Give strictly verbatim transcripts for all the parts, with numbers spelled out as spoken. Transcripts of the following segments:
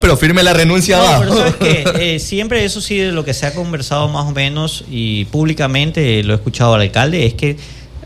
pero firme la renuncia no, abajo. Pero ¿sabes qué? Eh, siempre eso sí, de lo que se ha conversado más o menos y públicamente, eh, lo he escuchado al alcalde, es que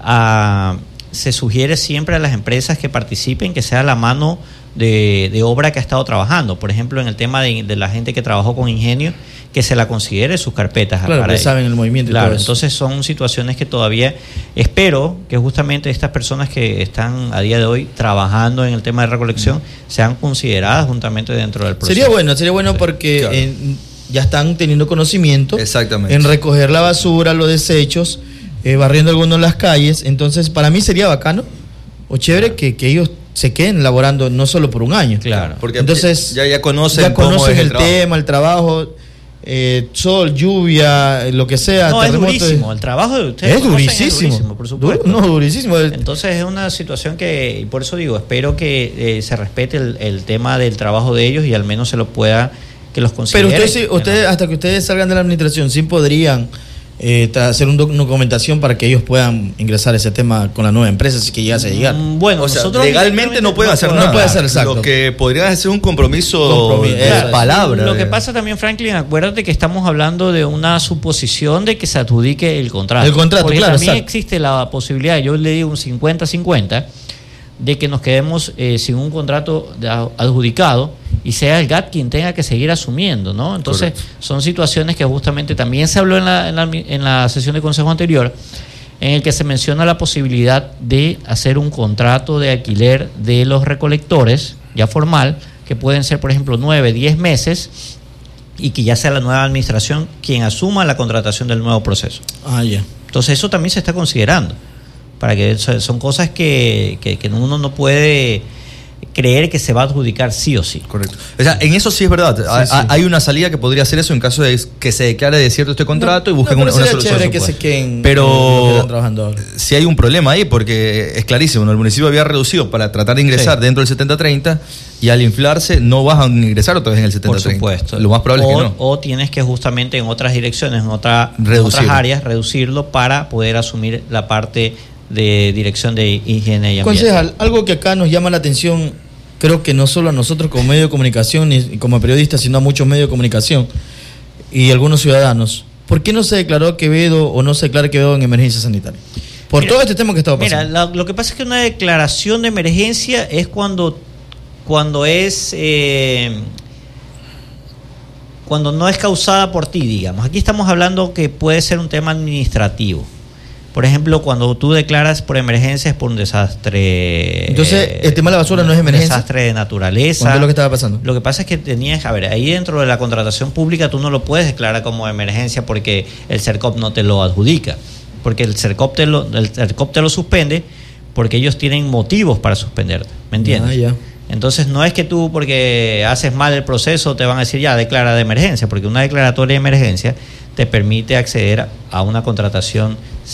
uh, se sugiere siempre a las empresas que participen que sea la mano de, de obra que ha estado trabajando. Por ejemplo, en el tema de, de la gente que trabajó con Ingenio, que se la considere sus carpetas. Claro, para que saben el movimiento y claro, todo eso. entonces son situaciones que todavía espero que justamente estas personas que están a día de hoy trabajando en el tema de recolección uh-huh. sean consideradas juntamente dentro del proceso. Sería bueno, sería bueno sí, porque claro. eh, ya están teniendo conocimiento Exactamente. en recoger la basura, los desechos, eh, barriendo algunos las calles. Entonces, para mí sería bacano o chévere claro. que, que ellos se queden laborando no solo por un año. Claro. Porque entonces ya, ya conocen, ya conocen cómo es el, el trabajo. tema, el trabajo. Eh, sol, lluvia, lo que sea. No, es durísimo. Es, el trabajo de ustedes es durísimo. es durísimo, por supuesto. Du- no, durísimo. Entonces es una situación que, y por eso digo, espero que eh, se respete el, el tema del trabajo de ellos y al menos se lo pueda, que los consideren. Pero ustedes, ustedes no. hasta que ustedes salgan de la administración, sí podrían eh, hacer una documentación para que ellos puedan ingresar ese tema con la nueva empresa, si que llegase a llegar. Bueno, o sea, nosotros legalmente no pueden hacer nada. No puede hacer exacto. Lo que podría ser un compromiso, compromiso de claro. palabra. Lo que digamos. pasa también, Franklin, acuérdate que estamos hablando de una suposición de que se adjudique el contrato. El contrato, Porque claro. también exacto. existe la posibilidad, yo le digo un cincuenta cincuenta, de que nos quedemos eh, sin un contrato adjudicado y sea el G A T quien tenga que seguir asumiendo, ¿no? Entonces, correcto. Son situaciones que justamente también se habló en la, en la, en la sesión de consejo anterior, en el que se menciona la posibilidad de hacer un contrato de alquiler de los recolectores, ya formal, que pueden ser, por ejemplo, nueve, diez meses, y que ya sea la nueva administración quien asuma la contratación del nuevo proceso. Ah, ya. Entonces, eso también se está considerando. Para que son cosas que, que, que uno no puede creer que se va a adjudicar sí o sí. Correcto. O sea, en eso sí es verdad. Sí, sí. Hay una salida que podría hacer eso en caso de que se declare desierto este contrato no, y busquen no, una, una solución. Chévere que se queden, pero que sí hay un problema ahí porque es clarísimo. El municipio había reducido para tratar de ingresar sí. dentro del setenta treinta y al inflarse no vas a ingresar otra vez en el setenta treinta. Por supuesto. Lo más probable o, es que no. O tienes que justamente en otras direcciones, en, otra, en otras áreas, reducirlo para poder asumir la parte de dirección de higiene y ambiente. Concejal, algo que acá nos llama la atención, creo que no solo a nosotros como medio de comunicación y como periodistas, sino a muchos medios de comunicación y algunos ciudadanos. ¿Por qué no se declaró Quevedo o no se declara Quevedo en emergencia sanitaria? Por mira, todo este tema que estaba pasando. Mira, la, lo que pasa es que una declaración de emergencia es cuando, cuando es eh, cuando no es causada por ti, digamos. Aquí estamos hablando que puede ser un tema administrativo. Por ejemplo, cuando tú declaras por emergencia es por un desastre. Entonces, el tema de la basura no es emergencia. Un desastre de naturaleza. ¿Qué es lo que estaba pasando? Lo que pasa es que tenías, a ver, ahí dentro de la contratación pública tú no lo puedes declarar como emergencia porque el CERCOP no te lo adjudica. Porque el CERCOP te lo, el CERCOP te lo suspende porque ellos tienen motivos para suspenderte. ¿Me entiendes? Ah, ya. Entonces no es que tú porque haces mal el proceso te van a decir ya declara de emergencia, porque una declaratoria de emergencia te permite acceder a una contratación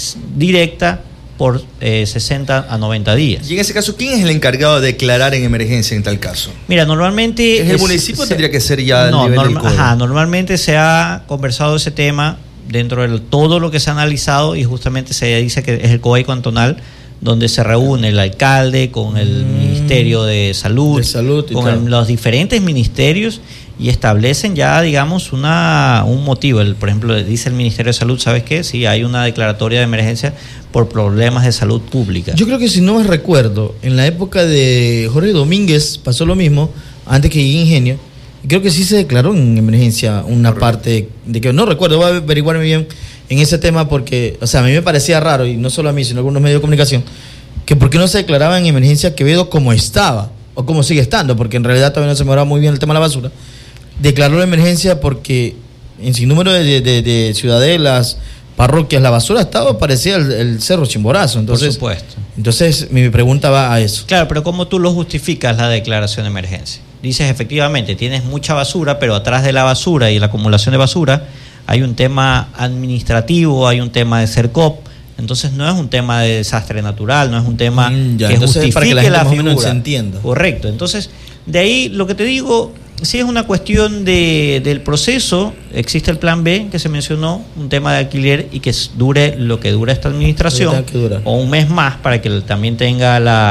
directa por eh, sesenta a noventa días. Y en ese caso, ¿quién es el encargado de declarar en emergencia en tal caso? Mira, normalmente... ¿Es el municipio o tendría que ser ya no, el nivel norma, del código? Ajá, normalmente se ha conversado ese tema dentro de todo lo que se ha analizado y justamente se dice que es el COE cantonal donde se reúne el alcalde con el mm, Ministerio de Salud, de salud con el, los diferentes ministerios y establecen ya, digamos, una un motivo. El, por ejemplo, dice el Ministerio de Salud, ¿sabes qué? Sí, hay una declaratoria de emergencia por problemas de salud pública. Yo creo que si no me recuerdo, en la época de Jorge Domínguez pasó lo mismo, antes que llegue Ingenio, creo que sí se declaró en emergencia una Correcto. parte de que no recuerdo, voy a averiguarme bien en ese tema porque, o sea, a mí me parecía raro, y no solo a mí, sino a algunos medios de comunicación, que por qué no se declaraba en emergencia Quevedo como estaba, o como sigue estando, porque en realidad todavía no se mejoraba muy bien el tema de la basura. Declaró la emergencia porque en sin número de, de, de ciudadelas, parroquias, la basura estaba, parecía el, el Cerro Chimborazo. Entonces, por supuesto. Entonces, mi pregunta va a eso. Claro, pero ¿cómo tú lo justificas la declaración de emergencia? Dices, efectivamente, tienes mucha basura, pero atrás de la basura y la acumulación de basura hay un tema administrativo, hay un tema de CERCOP. Entonces no es un tema de desastre natural, no es un tema mm, ya, que justifique para que la, gente la más figura. O menos se entienda. Correcto. Entonces, de ahí lo que te digo, sí es una cuestión de, del proceso. Existe el plan B que se mencionó, un tema de alquiler y que dure lo que dura esta administración, o un mes más para que también tenga la,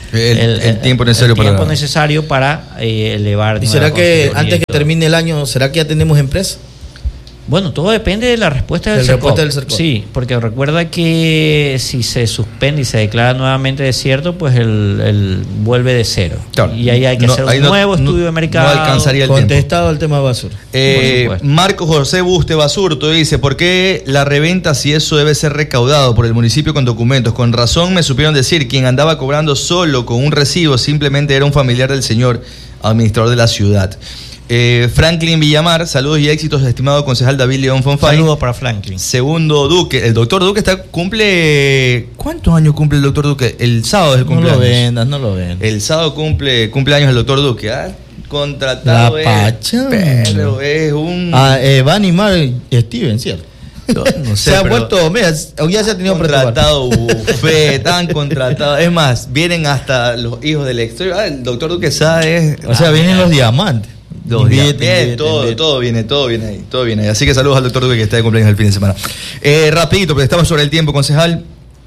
el, el, el tiempo necesario el tiempo para, necesario para eh, elevar. ¿Y será que antes que termine el año, será que ya tenemos empresa? Bueno, todo depende de la respuesta del Cercop. Del Cercop. Sí, porque recuerda que si se suspende y se declara nuevamente desierto, pues el, el vuelve de cero. Claro. Y ahí hay que no, hacer un nuevo no, estudio de mercado. No alcanzaría el contestado tiempo. El tema de basura. Eh, Marco José Buste Basurto dice, ¿por qué la reventa si eso debe ser recaudado por el municipio con documentos? Con razón me supieron decir, quien andaba cobrando solo con un recibo simplemente era un familiar del señor administrador de la ciudad. Eh, Franklin Villamar, saludos y éxitos, estimado concejal David León Fonfay. Saludos para Franklin. Segundo Duque, el doctor Duque está cumple. ¿Cuántos años cumple el doctor Duque? El sábado es el cumpleaños. No lo vendas, no lo vendas. El sábado cumple cumpleaños el doctor Duque. ¿Ah? Contratado. La pacha. Pero es un. Ah, eh, va a animar Steven, ¿cierto? No, no sé, se ha vuelto, mira, ya se ha tenido contratado, buffet, tan contratado. Es más, vienen hasta los hijos del exterior. Ah, el doctor Duque sabe. O sea, vienen los diamantes. Dos días, bien, todo, bien. todo viene, todo viene ahí, todo viene ahí. Así que saludos al doctor Duque que está de cumpleaños el fin de semana. Eh, rapidito, porque estamos sobre el tiempo, concejal.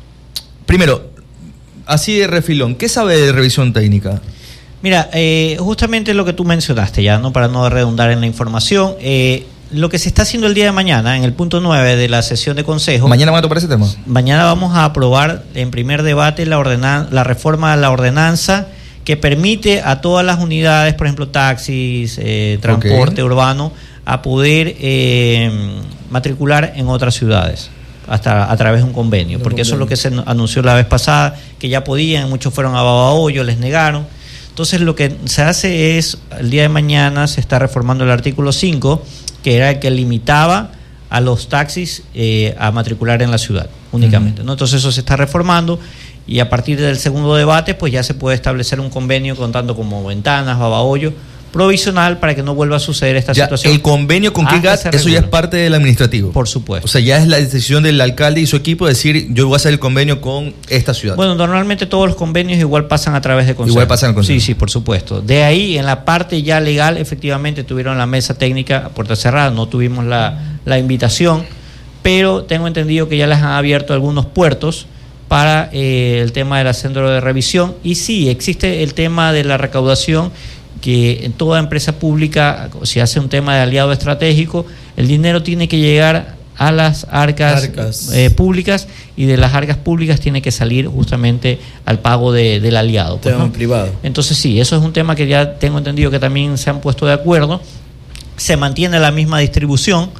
Primero, así de refilón, ¿qué sabe de revisión técnica? Mira, eh, justamente lo que tú mencionaste ya, ¿no? Para no redundar en la información, eh, lo que se está haciendo el día de mañana, en el punto nueve de la sesión de consejo. ¿Mañana van a tocar ese tema? Mañana vamos a aprobar en primer debate la, ordenan- la reforma a la ordenanza que permite a todas las unidades, por ejemplo, taxis, eh, transporte okay. urbano, a poder eh, matricular en otras ciudades, hasta a través de un convenio, porque eso es lo que se anunció la vez pasada, que ya podían, muchos fueron a Babahoyo, les negaron. Entonces lo que se hace es, el día de mañana se está reformando el artículo cinco, que era el que limitaba a los taxis eh, a matricular en la ciudad únicamente, uh-huh. ¿no? Entonces eso se está reformando. Y a partir del segundo debate, pues ya se puede establecer un convenio con tanto como Ventanas, Babahoyo, provisional para que no vuelva a suceder esta ya, situación. ¿El convenio con K I G A T, eso ya es parte del administrativo? Por supuesto. O sea, ya es la decisión del alcalde y su equipo de decir, yo voy a hacer el convenio con esta ciudad. Bueno, normalmente todos los convenios igual pasan a través de consejo. Igual pasan al consejo. Sí, sí, por supuesto. De ahí, en la parte ya legal, efectivamente tuvieron la mesa técnica a puerta cerrada, no tuvimos la, la invitación, pero tengo entendido que ya les han abierto algunos puertos para eh, el tema del centro de revisión. Y sí, existe el tema de la recaudación, que en toda empresa pública, si hace un tema de aliado estratégico, el dinero tiene que llegar a las arcas, arcas. Eh, públicas, y de las arcas públicas tiene que salir justamente al pago de, del aliado. Pues, tema ¿no? privado. Entonces sí, eso es un tema que ya tengo entendido que también se han puesto de acuerdo. Se mantiene la misma distribución,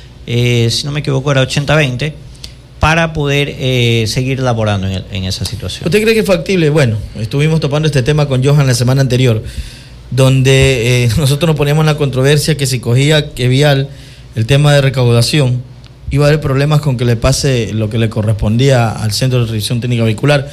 eh, si no me equivoco era ochenta veinte, para poder eh, seguir laborando en, el, en esa situación. ¿Usted cree que es factible? Bueno, estuvimos topando este tema con Johan la semana anterior, donde eh, nosotros nos poníamos en la controversia que si cogía que Vial el tema de recaudación, iba a haber problemas con que le pase lo que le correspondía al Centro de Revisión Técnica Vehicular,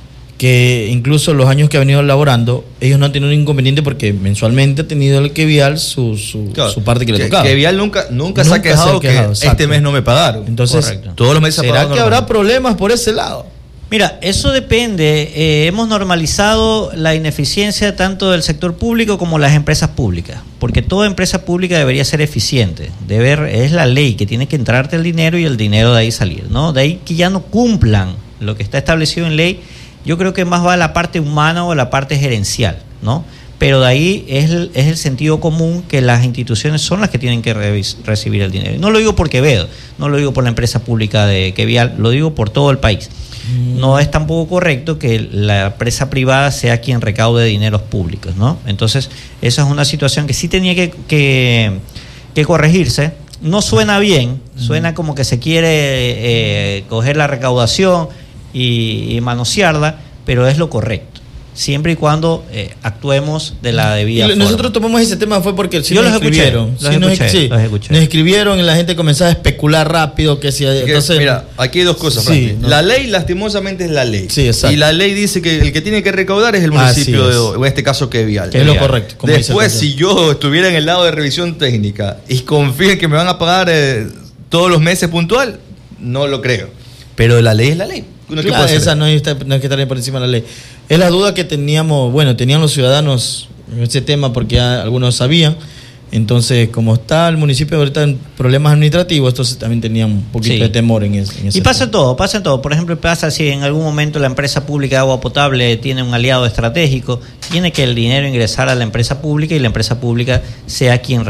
que incluso los años que ha venido laborando, ellos no han tenido ningún inconveniente porque mensualmente ha tenido el que Vial su, su, claro, su parte que, que le tocaba. Que Vial nunca, nunca, nunca se ha quejado, se ha quejado que este mes no me pagaron. Entonces, correcto. Todos los meses ¿será que habrá problemas por ese lado? Mira, eso depende. Eh, hemos normalizado la ineficiencia tanto del sector público como las empresas públicas, porque toda empresa pública debería ser eficiente. Deber, es la ley que tiene que entrarte el dinero y el dinero de ahí salir, ¿no? De ahí que ya no cumplan lo que está establecido en ley. Yo creo que más va la parte humana o la parte gerencial, ¿no? Pero de ahí es el, es el sentido común que las instituciones son las que tienen que revis, recibir el dinero. Y no lo digo por Quevedo, no lo digo por la empresa pública de Quevial, lo digo por todo el país. Mm. No es tampoco correcto que la empresa privada sea quien recaude dineros públicos, ¿no? Entonces, esa es una situación que sí tenía que, que, que corregirse. No suena bien, mm. suena como que se quiere eh, coger la recaudación y, y manosearla, pero es lo correcto, siempre y cuando eh, actuemos de la debida forma. Nosotros tomamos ese tema fue porque sí yo nos los escucharon, sí, los, escuché, sí, los escuché. Nos escribieron y la gente comenzaba a especular rápido que si que, entonces, mira, aquí hay dos cosas, sí, ¿no? La ley lastimosamente es la ley. Sí, exacto. Y la ley dice que el que tiene que recaudar es el municipio, de, o en este caso Quevial. Que es lo correcto. Como después, si yo estuviera en el lado de revisión técnica y confío en que me van a pagar eh, todos los meses puntual, no lo creo. Pero la ley es la ley. Claro, esa no es, no es que estar por encima de la ley. Es la duda que teníamos, bueno, tenían los ciudadanos en ese tema porque ya algunos sabían, Entonces, como está el municipio ahorita en problemas administrativos, entonces también tenían un poquito Sí. de temor en, ese, en ese Y pasa tema. todo, pasa todo. Por ejemplo, pasa si en algún momento la empresa pública de agua potable tiene un aliado estratégico, tiene que el dinero ingresar a la empresa pública y la empresa pública sea quien